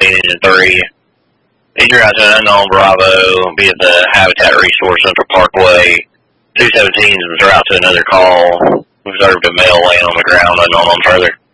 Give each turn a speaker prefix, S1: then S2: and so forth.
S1: Engine 3. Either out to an unknown Bravo, be it the Habitat Resource Central Parkway. 217s was out to another call. Observed a male laying on the ground, unknown on further.